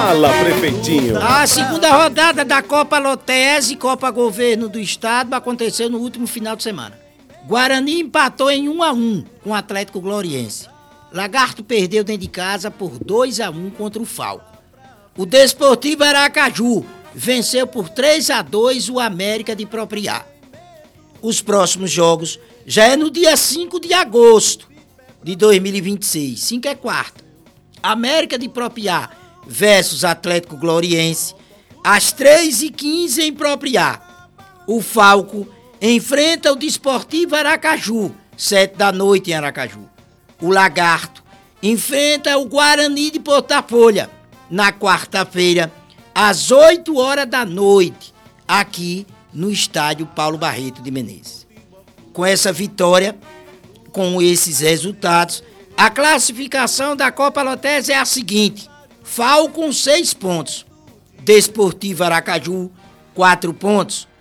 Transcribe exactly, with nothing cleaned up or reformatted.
Fala, prefeitinho. A segunda rodada da Copa Lotese, Copa Governo do Estado, aconteceu no último final de semana. Guarani empatou em um a um com o Atlético Gloriense. Lagarto perdeu dentro de casa por dois a um contra o Falco. O Desportivo Aracaju venceu por três a dois o América de Propriá. Os próximos jogos já é no dia cinco de agosto de dois mil e vinte e seis, cinco é quarta. América de Propriá versus Atlético Gloriense, às três e quinze em Propriá. O Falco enfrenta o Desportivo Aracaju, sete da noite em Aracaju. O Lagarto enfrenta o Guarani de Porta Folha, na quarta-feira, às oito horas da noite, aqui no estádio Paulo Barreto de Menezes. Com essa vitória, com esses resultados, a classificação da Copa Lotese é a seguinte: Falcon, seis pontos. Desportivo Aracaju, quatro pontos.